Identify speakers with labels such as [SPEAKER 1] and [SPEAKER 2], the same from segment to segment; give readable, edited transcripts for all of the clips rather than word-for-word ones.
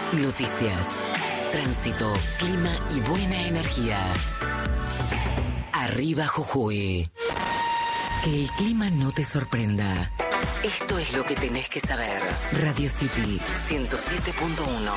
[SPEAKER 1] Noticias, tránsito, clima y buena energía. Arriba Jujuy. Que el clima no te sorprenda. Esto es lo que tenés que saber. Radio City 107.1.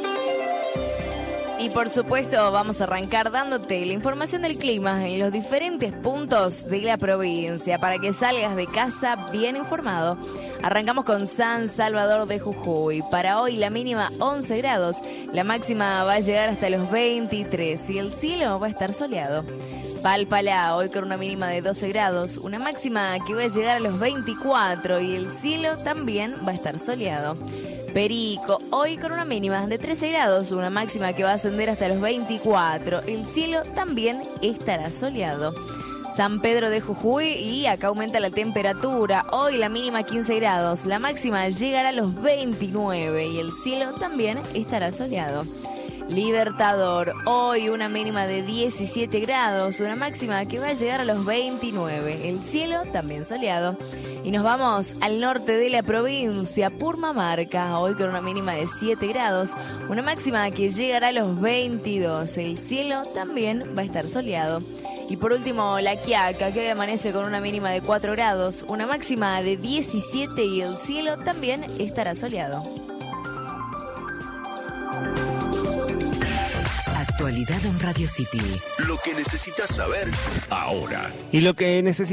[SPEAKER 2] Y por supuesto vamos a arrancar dándote la información del clima en los diferentes puntos de la provincia para que salgas de casa bien informado. Arrancamos con San Salvador de Jujuy. Para hoy la mínima 11 grados, la máxima va a llegar hasta los 23 y el cielo va a estar soleado. Palpalá, hoy con una mínima de 12 grados, una máxima que va a llegar a los 24 y el cielo también va a estar soleado. Perico, hoy con una mínima de 13 grados, una máxima que va a ascender hasta los 24. El cielo también estará soleado. San Pedro de Jujuy, y acá aumenta la temperatura. Hoy la mínima 15 grados, la máxima llegará a los 29 y el cielo también estará soleado. Libertador, hoy una mínima de 17 grados, una máxima que va a llegar a los 29. El cielo también soleado. Y nos vamos al norte de la provincia, Purmamarca, hoy con una mínima de 7 grados, una máxima que llegará a los 22. El cielo también va a estar soleado. Y por último, La Quiaca, que hoy amanece con una mínima de 4 grados, una máxima de 17 y el cielo también estará soleado.
[SPEAKER 1] Actualidad en Radio City.
[SPEAKER 3] Lo que necesitas saber ahora.
[SPEAKER 4] Y lo que necesitas